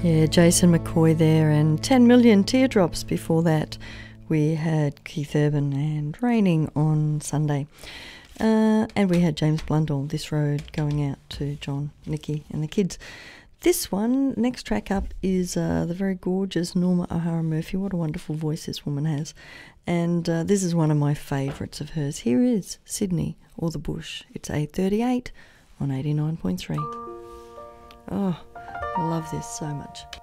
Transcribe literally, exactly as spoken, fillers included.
Yeah, Jason McCoy there, and ten million Teardrops before that. We had Keith Urban and Raining on Sunday. Uh, and we had James Blundell, This Road, going out to John, Nikki and the kids. This one, next track up, is uh, the very gorgeous Norma O'Hara Murphy. What a wonderful voice this woman has. And uh, this is one of my favourites of hers. Here is Sydney or the Bush. It's eight thirty-eight on eighty-nine point three. Oh, I love this so much.